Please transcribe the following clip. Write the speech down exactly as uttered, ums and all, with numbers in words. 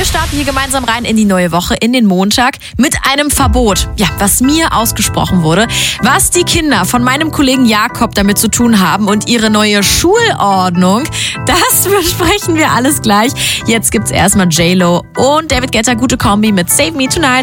Wir starten hier gemeinsam rein in die neue Woche, in den Montag, mit einem Verbot. Ja, was mir ausgesprochen wurde, was die Kinder von meinem Kollegen Jakob damit zu tun haben und ihre neue Schulordnung, das besprechen wir alles gleich. Jetzt gibt's erstmal J-Lo und David Guetta, gute Kombi mit Save Me Tonight.